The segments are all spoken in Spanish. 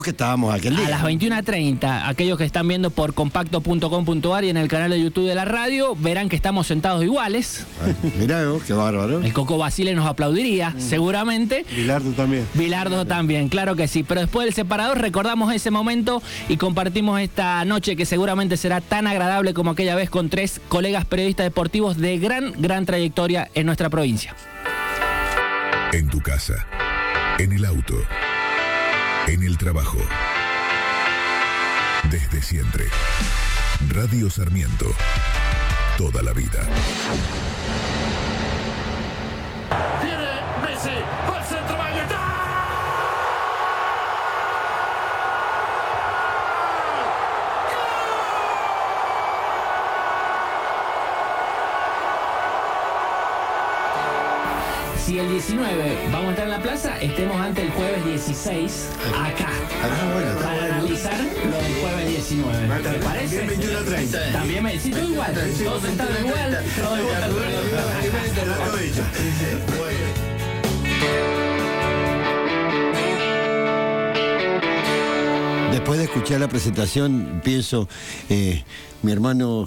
que estábamos aquel día. A las 21:30, aquellos que están viendo por compacto.com.ar y en el canal de YouTube de la radio, verán que estamos sentados iguales. Mirá vos, qué bárbaro. El Coco Basile nos aplaudiría, seguramente. Bilardo también. Bilardo también, claro que sí. Pero después del separador recordamos ese momento y compartimos esta noche que seguramente será tan agradable como aquella vez con 3 colegas periodistas deportivos de gran trayectoria en nuestra provincia. En tu casa, en el auto, en el trabajo. Desde siempre. Radio Sarmiento. Toda la vida. Viene Messi, va al centro, va a gritar. Si el 19 vamos a estar en la plaza, estemos ante el jueves 16 acá. Para analizar lo del jueves 19. ¿Te parece? 21:30. También me decís, todo igual, todos sentados igual, todo igual. Después de escuchar la presentación, pienso, mi hermano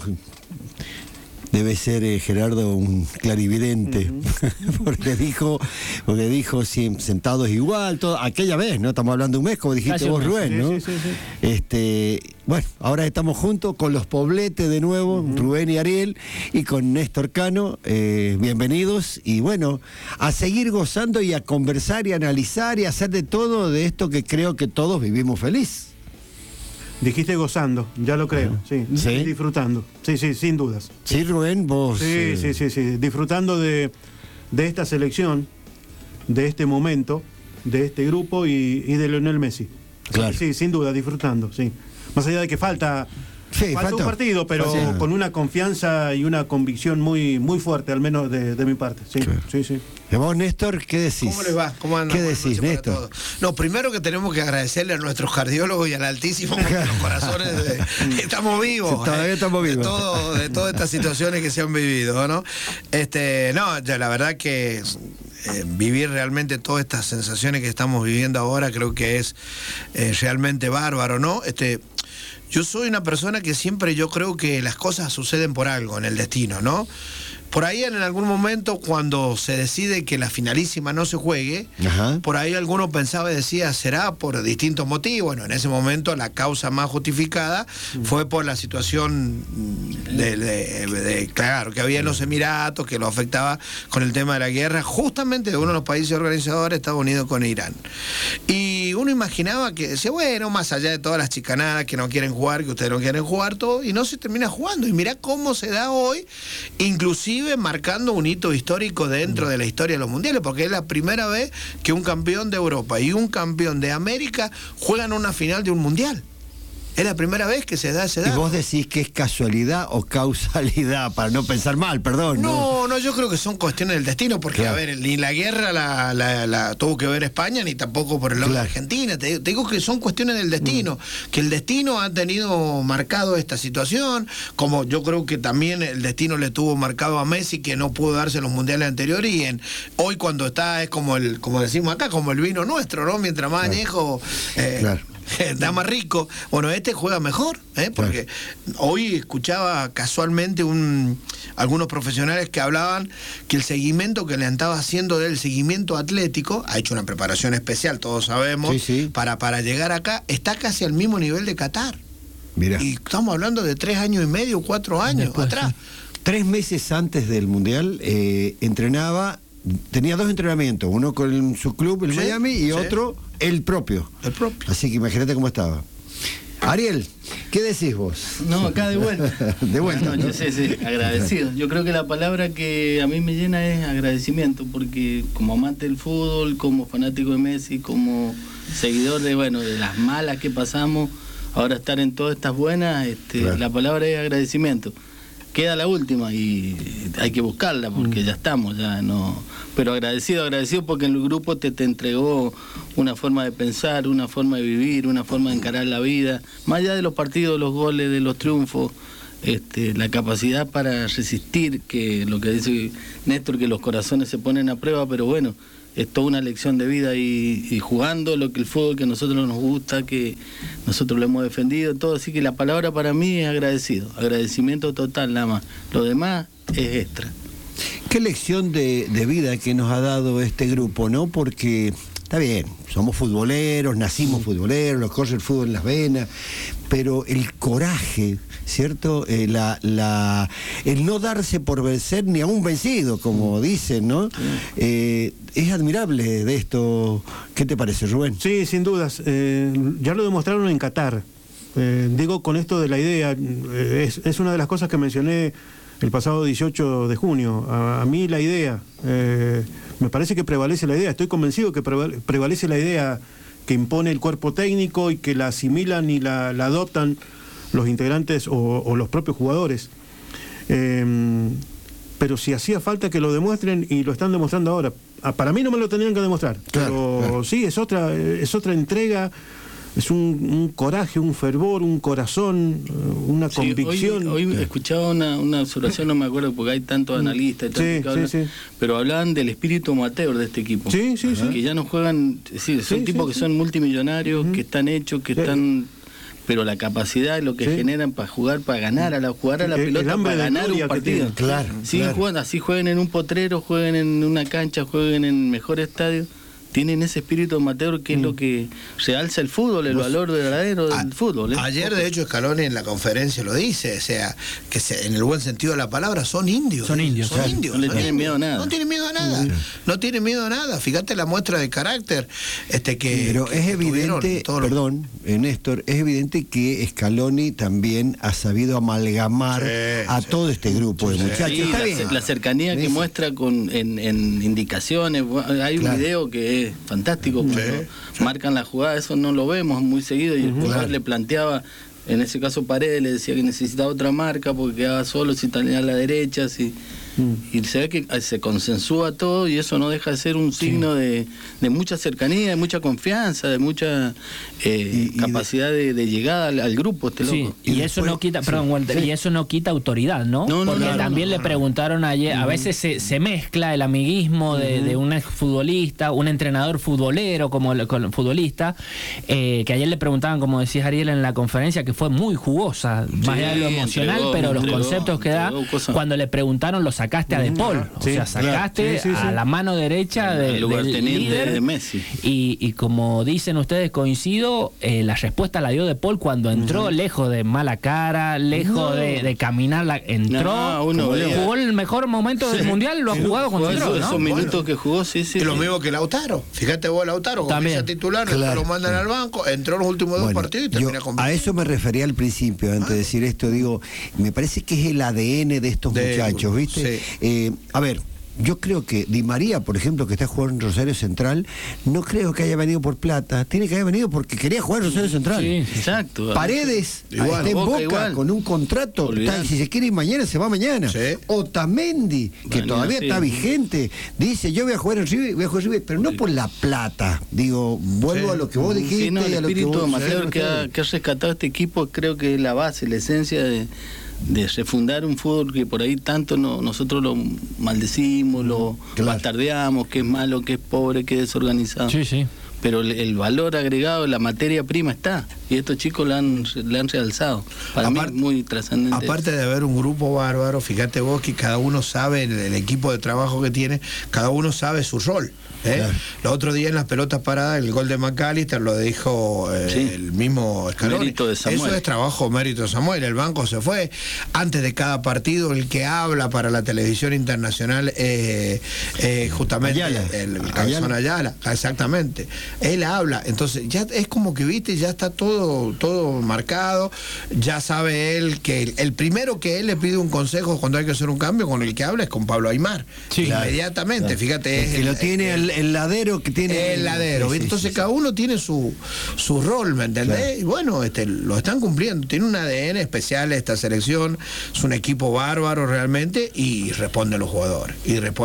debe ser Gerardo un clarividente, porque dijo sí, sentados igual, todo, aquella vez, ¿no? Estamos hablando de un mes, como dijiste Casi vos, un mes, Rubén, ¿no? Sí. Bueno, ahora estamos juntos con los Pobletes de nuevo, Rubén y Ariel, y con Néstor Cano, bienvenidos, y bueno, a seguir gozando y a conversar y a analizar y a hacer de todo de esto que creo que todos vivimos feliz. Dijiste gozando, ya lo creo, sí. ¿Sí? Disfrutando, sí, sin dudas. Sí, Rubén, vos... Sí, disfrutando de esta selección, de este momento, de este grupo y de Lionel Messi. Claro. Sí, sin duda, disfrutando, sí. Más allá de que falta un partido, pero con una confianza y una convicción muy fuerte, al menos de mi parte. Sí, claro. sí. ¿Y vos, Néstor, qué decís? ¿Cómo les va? ¿Cómo andan? ¿Qué decís, Néstor? No, primero que tenemos que agradecerle a nuestros cardiólogos y al Altísimo porque los corazones estamos vivos. Todavía estamos vivos. De todas estas situaciones que se han vivido, ¿no? No, ya la verdad que vivir realmente todas estas sensaciones que estamos viviendo ahora creo que es realmente bárbaro, ¿no? Yo soy una persona que siempre yo creo que las cosas suceden por algo en el destino, ¿no? Por ahí en algún momento cuando se decide que la finalísima no se juegue, por ahí alguno pensaba y decía, será por distintos motivos. Bueno, en ese momento la causa más justificada fue por la situación claro, que había en los Emiratos, que lo afectaba con el tema de la guerra, justamente de uno de los países organizadores, Estados Unidos con Irán. Y uno imaginaba que decía, bueno, más allá de todas las chicanadas que no quieren jugar, que ustedes no quieren jugar, todo, y no se termina jugando. Y mirá cómo se da hoy, inclusive marcando un hito histórico dentro de la historia de los mundiales, porque es la primera vez que un campeón de Europa y un campeón de América juegan una final de un mundial. Es la primera vez que se da ese dato. ¿Y vos decís que es casualidad o causalidad? Para no pensar mal, perdón. No, yo creo que son cuestiones del destino, porque, claro, a ver, ni la guerra la tuvo que ver España, ni tampoco por el lado de Argentina. Te digo que son cuestiones del destino, que el destino ha tenido marcado esta situación, como yo creo que también el destino le tuvo marcado a Messi, que no pudo darse en los mundiales anteriores, y hoy cuando está, es como decimos acá, como el vino nuestro, ¿no? Mientras más añejo... da más rico. Bueno, juega mejor, porque hoy escuchaba casualmente algunos profesionales que hablaban que el seguimiento que le estaba haciendo el seguimiento atlético, ha hecho una preparación especial, todos sabemos, para llegar acá, está casi al mismo nivel de Qatar. Mirá. Y estamos hablando de 3 años y medio, 4 años atrás. 3 meses antes del Mundial entrenaba, tenía 2 entrenamientos, uno con su club, el Miami, y otro, el propio. Así que imagínate cómo estaba. Ariel, ¿qué decís vos? No, acá de vuelta. De vuelta. Buenas noches, sí, agradecido. Yo creo que la palabra que a mí me llena es agradecimiento, porque como amante del fútbol, como fanático de Messi, como seguidor de las malas que pasamos, ahora estar en todas estas buenas, claro, la palabra es agradecimiento. Queda la última y hay que buscarla porque ya estamos, ya no. Pero agradecido porque el grupo te entregó una forma de pensar, una forma de vivir, una forma de encarar la vida, más allá de los partidos, los goles, de los triunfos, la capacidad para resistir, que lo que dice Néstor, que los corazones se ponen a prueba, pero bueno, es toda una lección de vida y jugando lo que el fútbol que a nosotros nos gusta, que nosotros lo hemos defendido, todo. Así que la palabra para mí es agradecimiento total nada más. Lo demás es extra. Qué lección de vida que nos ha dado este grupo, ¿no? Porque está bien, somos futboleros, nacimos futboleros, nos corre el fútbol en las venas, pero el coraje, ¿cierto? El no darse por vencer ni a un vencido, como dicen, ¿no? Es admirable de esto. ¿Qué te parece, Rubén? Sí, sin dudas. Ya lo demostraron en Qatar. Digo, con esto de la idea, es una de las cosas que mencioné el pasado 18 de junio. A mí la idea, me parece que prevalece la idea, estoy convencido que prevalece la idea que impone el cuerpo técnico y que la asimilan y la adoptan los integrantes o los propios jugadores. Pero si hacía falta que lo demuestren, y lo están demostrando ahora. Para mí no me lo tenían que demostrar, pero sí, es otra entrega. Es un coraje, un fervor, un corazón, una convicción. Hoy escuchaba una observación, no me acuerdo porque hay tantos analistas, pero hablaban del espíritu amateur de este equipo. Que ya no juegan, son tipos que son multimillonarios, que están hechos, que están... Pero la capacidad, lo que generan para jugar, para ganar, jugar a la pelota, para ganar un partido. Siguen jugando, así jueguen en un potrero, jueguen en una cancha, jueguen en mejor estadio. Tienen ese espíritu amateur que es lo que realza el fútbol, el valor verdadero del fútbol. Ayer, de hecho, Scaloni en la conferencia lo dice, o sea, que en el buen sentido de la palabra, son indios. No le tienen miedo a nada. No tienen miedo a nada. No tienen miedo a nada. Fíjate la muestra de carácter Pero es evidente, Néstor, es evidente que Scaloni también ha sabido amalgamar a todo este grupo de muchachos. Está bien. La cercanía que muestra en indicaciones. Hay un video que es fantástico, cuando marcan la jugada, eso no lo vemos muy seguido, y el jugador le planteaba, en ese caso Paredes le decía que necesitaba otra marca porque quedaba solo, si tenía a la derecha, y se ve que se consensúa todo, y eso no deja de ser un signo de mucha cercanía, de mucha confianza, de mucha capacidad de llegada al grupo, loco. Y eso no quita, perdón, Walter, y eso no quita autoridad, ¿no? Porque también le preguntaron ayer, a veces se mezcla el amiguismo de un exfutbolista, un entrenador futbolero como el futbolista, que ayer le preguntaban, como decías Ariel en la conferencia, que fue muy jugosa, más allá de lo emocional, pero los conceptos que da, cuando le preguntaron los sacaste a De Paul, o sea, sacaste a la mano derecha del líder de Messi. Y como dicen ustedes, coincido, la respuesta la dio De Paul cuando entró, lejos de mala cara, lejos de caminar, entró, jugó el mejor momento del Mundial, lo ha jugado cuando entró, esos minutos que jugó, Y lo mismo que Lautaro. Fíjate vos, Lautaro, comienza titular, lo mandan al banco, entró en los últimos 2 partidos y termina con... A eso me refería al principio, antes de decir esto, digo, me parece que es el ADN de estos muchachos, ¿viste? A ver, yo creo que Di María, por ejemplo, que está jugando en Rosario Central, no creo que haya venido por plata, tiene que haber venido porque quería jugar en Rosario Central. Sí, exacto. Paredes está en Boca con un contrato, si se quiere ir mañana, se va mañana. Otamendi, que todavía está vigente, dice, yo voy a jugar en River, pero no por la plata. Digo, vuelvo a lo que vos dijiste. El espíritu amateur que ha rescatado este equipo, creo que es la base, la esencia de refundar un fútbol que por ahí tanto nosotros lo maldecimos, lo bastardeamos, que es malo, que es pobre, que es desorganizado. Pero el valor agregado, la materia prima está, y estos chicos la han realzado. Para mí es muy trascendente. Aparte de haber un grupo bárbaro, fíjate vos que cada uno sabe, el equipo de trabajo que tiene, cada uno sabe su rol. Los otros días en las pelotas paradas, el gol de McAllister lo dijo el mismo Scaloni. Mérito de Samuel. Eso es trabajo, mérito de Samuel. El banco se fue. Antes de cada partido, el que habla para la televisión internacional justamente el Cabezón Ayala. Exactamente. Él habla. Entonces, ya es como que, viste, ya está todo marcado. Ya sabe él que el primero que él le pide un consejo cuando hay que hacer un cambio, con el que habla es con Pablo Aimar. Inmediatamente. Fíjate. Que lo tiene el ladero que tiene. El ladero. Entonces cada uno tiene su rol, ¿me entendés? Y bueno, lo están cumpliendo. Tiene un ADN especial esta selección. Es un equipo bárbaro realmente, y responden los jugadores.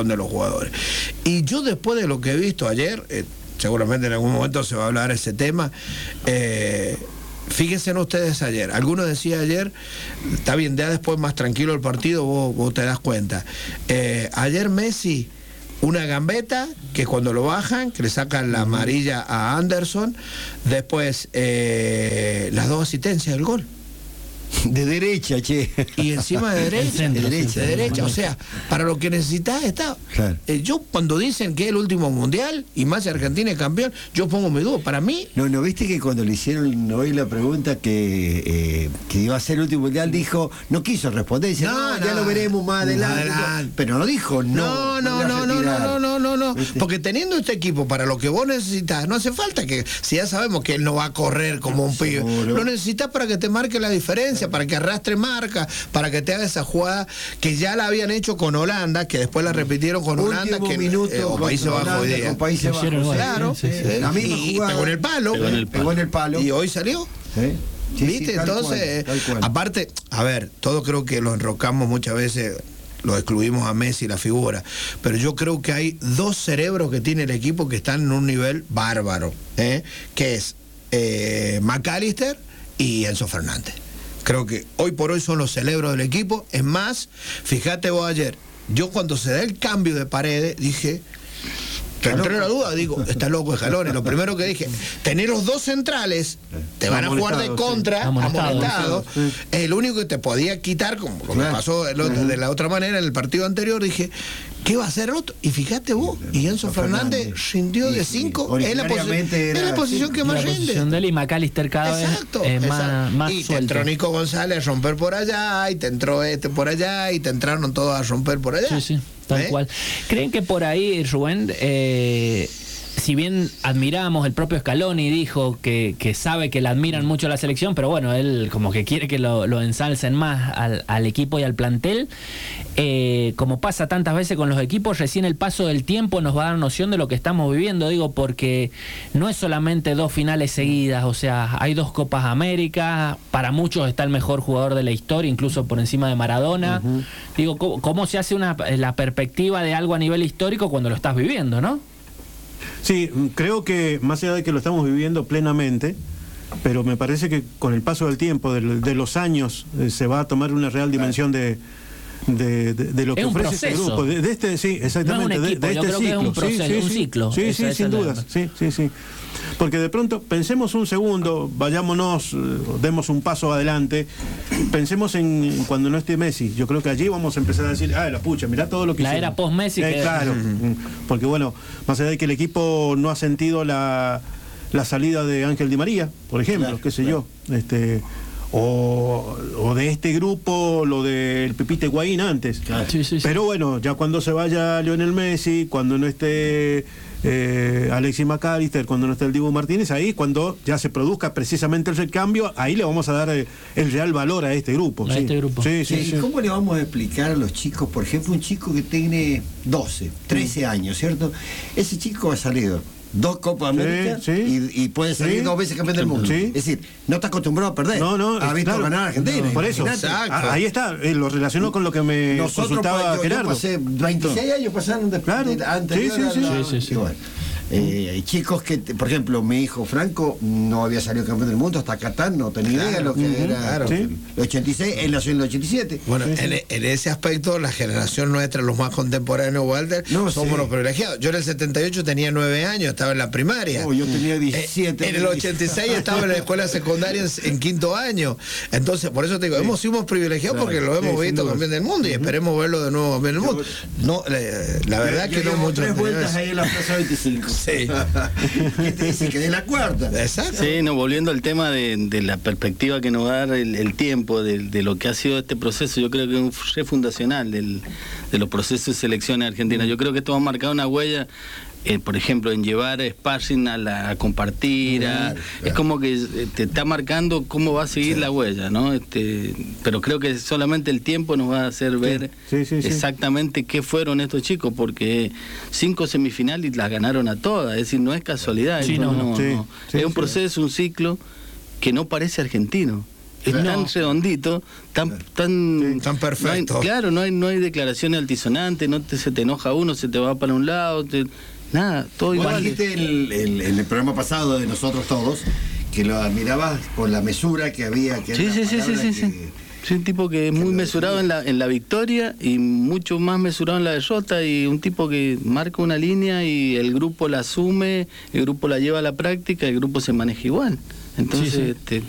Y yo, después de lo que he visto ayer, seguramente en algún momento se va a hablar ese tema, fíjense en ustedes ayer. Algunos decían ayer, está bien, ya después más tranquilo el partido, vos te das cuenta. Ayer Messi una gambeta, que cuando lo bajan, que le sacan la amarilla a Anderson, después las 2 asistencias del gol. De derecha, che. Y encima de derecha, de derecha. O sea, para lo que necesitas está. Claro. Yo cuando dicen que es el último mundial y más si Argentina es campeón, yo pongo mi duda. Para mí. No, viste que cuando le hicieron hoy la pregunta que iba a ser el último mundial, dijo, no quiso responder, dice, ya lo veremos más adelante. Pero no dijo no. No. Porque teniendo este equipo para lo que vos necesitas, no hace falta que, si ya sabemos que él no va a correr como un pibe, lo necesitas para que te marque la diferencia, para que arrastre marca, para que te haga esa jugada que ya la habían hecho con Holanda, que después la repitieron con Holanda, que minuto, Países Bajos hoy día. Países Bajos. Claro, la misma jugada, pegó en el palo. Y hoy salió. Sí, ¿Viste? Entonces, tal cual. Aparte, a ver, todos creo que lo enrocamos muchas veces, lo excluimos a Messi, la figura, pero yo creo que hay 2 cerebros que tiene el equipo que están en un nivel bárbaro, que es McAllister y Enzo Fernández. Creo que hoy por hoy son los cerebros del equipo. Es más, fíjate vos ayer, yo cuando se da el cambio de Paredes, dije, entré en la duda, digo, está loco Scaloni. Lo primero que dije, tener los 2 centrales, te van a jugar de contra, amonestados. Es el único que te podía quitar, como lo que pasó de la otra manera en el partido anterior. Dije, ¿qué va a hacer otro? Y fíjate vos, y Enzo Fernández rindió de 5, es la posición que más rinde. La posición de él, y McAllister cada vez más y suelto. te entró Nico González a romper por allá, y te entró por allá, y te entraron todos a romper por allá. Sí, tal cual. ¿Creen que por ahí, Rubén, si bien admiramos, el propio Scaloni dijo que sabe que le admiran mucho a la selección, pero bueno, él como que quiere que lo ensalcen más al equipo y al plantel, como pasa tantas veces con los equipos, recién el paso del tiempo nos va a dar noción de lo que estamos viviendo, digo, porque no es solamente 2 finales seguidas, o sea, hay 2 Copas América, para muchos está el mejor jugador de la historia, incluso por encima de Maradona. Digo, ¿cómo se hace la perspectiva de algo a nivel histórico cuando lo estás viviendo, no? Sí, creo que más allá de que lo estamos viviendo plenamente, pero me parece que con el paso del tiempo, de los años, se va a tomar una real dimensión de lo que ofrece este grupo. De este, sí, exactamente. No es un equipo, de este yo creo ciclo. Que es un proceso, un ciclo. Sí, sin dudas. Sí. Porque de pronto, pensemos un segundo, vayámonos, demos un paso adelante, pensemos en cuando no esté Messi. Yo creo que allí vamos a empezar a decir, la pucha, mirá todo lo que la hicieron. era post-Messi. Claro, porque bueno, más allá de que el equipo no ha sentido la salida de Ángel Di María, por ejemplo, qué sé yo, o de este grupo, lo del Pipita Higuaín antes. Sí. Pero bueno, ya cuando se vaya Lionel Messi, cuando no esté Alexis McAllister, cuando no esté el Dibu Martínez, ahí cuando ya se produzca precisamente el recambio, ahí le vamos a dar el real valor a este grupo. ¿Y cómo le vamos a explicar a los chicos, por ejemplo, un chico que tiene 12, 13 años, ¿cierto? Ese chico ha salido 2 Copas América y puede salir 2 veces campeón del mundo. Es decir, no está acostumbrado a perder. Ha visto ganar a Argentina. Por eso, ahí está, lo relaciono con lo que me consultaba Gerardo. Yo pasé 26 años pasaron anterior. Sí. Hay chicos que, por ejemplo, mi hijo Franco no había salido campeón del mundo hasta Qatar, no tenía idea de lo que era el 86, él nació en el 87. Bueno, en ese aspecto, la generación nuestra, los más contemporáneos, Walter, somos los privilegiados. Yo en el 78 tenía 9 años, estaba en la primaria. Yo tenía 17. En el 86 estaba en la escuela secundaria en 5º año. Entonces, por eso te digo, fuimos privilegiados porque lo hemos visto campeón del mundo y esperemos verlo de nuevo campeón del mundo. No, la verdad que no mucho. 3 vueltas ahí en la Plaza 25. Sí. ¿Qué te dice? Que de la cuarta. Exacto. Sí, volviendo al tema de la perspectiva que nos va a dar el tiempo, de lo que ha sido este proceso, yo creo que es fundacional de los procesos de selección argentina. Yo creo que esto va a marcar una huella. Por ejemplo, en llevar sparring a compartir, es como que te está marcando cómo va a seguir la huella, ¿no? Pero creo que solamente el tiempo nos va a hacer ver exactamente qué fueron estos chicos, porque 5 semifinales las ganaron a todas, es decir, no es casualidad, es un proceso, un ciclo que no parece argentino. Es tan redondito, tan perfecto. No hay declaraciones altisonantes, se te enoja uno, se te va para un lado, nada, todo igual. Dijiste en el programa pasado de Nosotros Todos que lo admirabas por la mesura que había, Soy un tipo que es muy mesurado en la victoria y mucho más mesurado en la derrota, y un tipo que marca una línea y el grupo la asume, el grupo la lleva a la práctica, el grupo se maneja igual. Entonces,